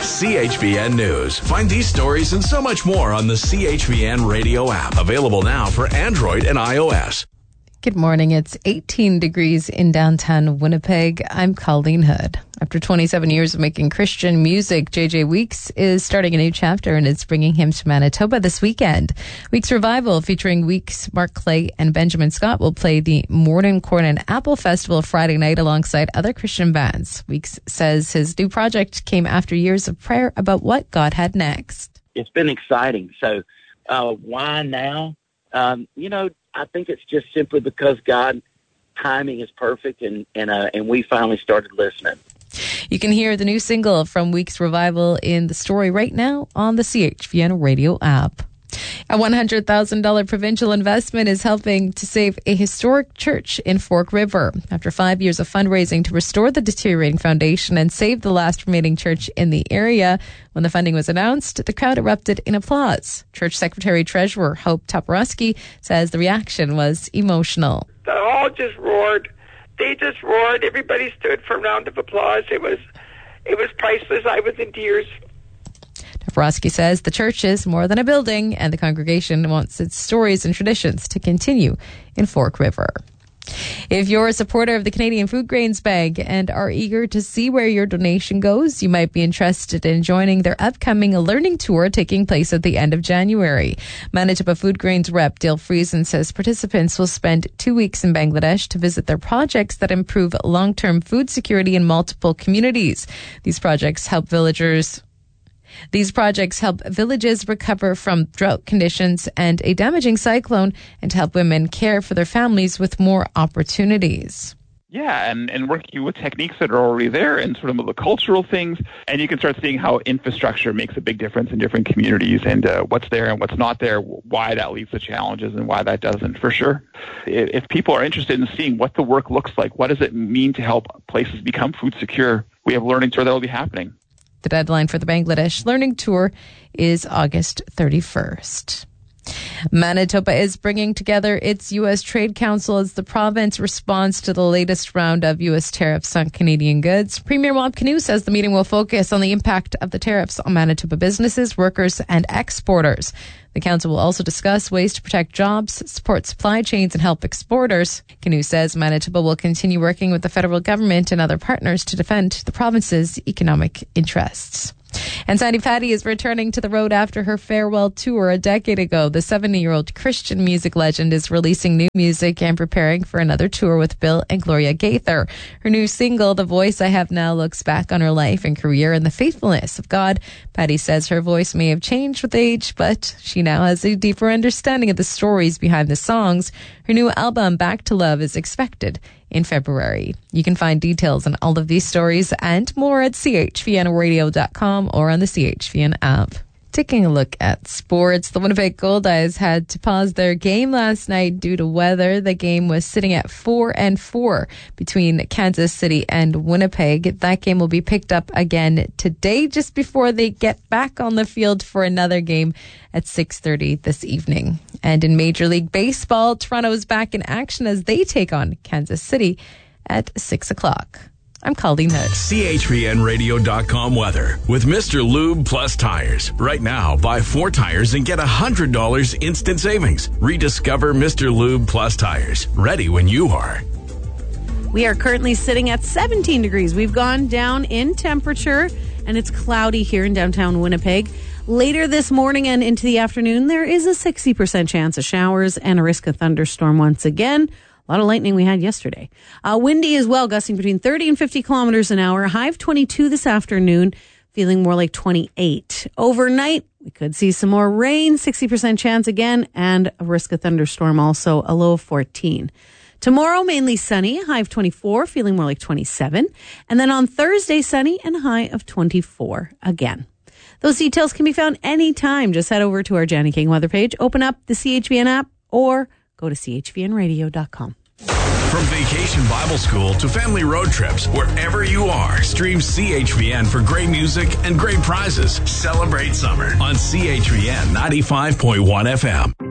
CHVN News. Find these stories and so much more on the CHVN radio app. Available now for Android and iOS. Good morning. It's 18 degrees in downtown Winnipeg. I'm Colleen Hood. After 27 years of making Christian music, JJ Weeks is starting a new chapter, and it's bringing him to Manitoba this weekend. Weeks Revival, featuring Weeks, Mark Clay, and Benjamin Scott, will play the Morning Corn and Apple Festival Friday night alongside other Christian bands. Weeks says his new project came after years of prayer about what God had next. It's been exciting. So why now? I think it's just simply because God's timing is perfect, and we finally started listening. You can hear the new single from Weeks Revival in the story right now on the CHVN radio app. A $100,000 provincial investment is helping to save a historic church in Fork River. After 5 years of fundraising to restore the deteriorating foundation and save the last remaining church in the area, when the funding was announced, the crowd erupted in applause. Church Secretary-Treasurer Hope Toporowski says the reaction was emotional. The hall just roared. They just roared. Everybody stood for a round of applause. It was priceless. I was in tears. Toporowski says the church is more than a building, and the congregation wants its stories and traditions to continue in Fork River. If you're a supporter of the Canadian Food Grains Bank and are eager to see where your donation goes, you might be interested in joining their upcoming learning tour taking place at the end of January. Manitoba Food Grains rep Dale Friesen says participants will spend 2 weeks in Bangladesh to visit their projects that improve long-term food security in multiple communities. These projects help villages recover from drought conditions and a damaging cyclone, and help women care for their families with more opportunities. Yeah, and working with techniques that are already there and sort of the cultural things, and you can start seeing how infrastructure makes a big difference in different communities, and what's there and what's not there, why that leads to challenges and why that doesn't, for sure. If people are interested in seeing what the work looks like, what does it mean to help places become food secure, we have learning tour that will be happening. The deadline for the Bangladesh Learning Tour is August 31st. Manitoba is bringing together its U.S. Trade Council as the province responds to the latest round of U.S. tariffs on Canadian goods. Premier Wab Kinew says the meeting will focus on the impact of the tariffs on Manitoba businesses, workers, and exporters. The council will also discuss ways to protect jobs, support supply chains, and help exporters. Kinew says Manitoba will continue working with the federal government and other partners to defend the province's economic interests. And Sandi Patty is returning to the road after her farewell tour a decade ago. The 70-year-old Christian music legend is releasing new music and preparing for another tour with Bill and Gloria Gaither. Her new single, The Voice I Have Now, looks back on her life and career and the faithfulness of God. Patty says her voice may have changed with age, but she now has a deeper understanding of the stories behind the songs. Her new album, Back to Love, is expected in February. You can find details on all of these stories and more at chvnradio.com or on the CHVN app. Taking a look at sports, the Winnipeg Goldeyes had to pause their game last night due to weather. The game was sitting at 4-4 between Kansas City and Winnipeg. That game will be picked up again today, just before they get back on the field for another game at 6:30 this evening. And in Major League Baseball, Toronto is back in action as they take on Kansas City at 6 o'clock. I'm Colleen Hood. CHVNradio.com weather with Mr. Lube Plus Tires. Right now, buy 4 tires and get $100 instant savings. Rediscover Mr. Lube Plus Tires. Ready when you are. We are currently sitting at 17 degrees. We've gone down in temperature, and it's cloudy here in downtown Winnipeg. Later this morning and into the afternoon, there is a 60% chance of showers and a risk of thunderstorm once again. A lot of lightning we had yesterday. Windy as well, gusting between 30 and 50 kilometers an hour. High of 22 this afternoon, feeling more like 28. Overnight, we could see some more rain, 60% chance again, and a risk of thunderstorm also, a low of 14. Tomorrow, mainly sunny, high of 24, feeling more like 27. And then on Thursday, sunny and a high of 24 again. Those details can be found anytime. Just head over to our Janny King weather page, open up the CHVN app, or go to chvnradio.com. From Vacation Bible School to family road trips, wherever you are, stream CHVN for great music and great prizes. Celebrate summer on CHVN 95.1 FM.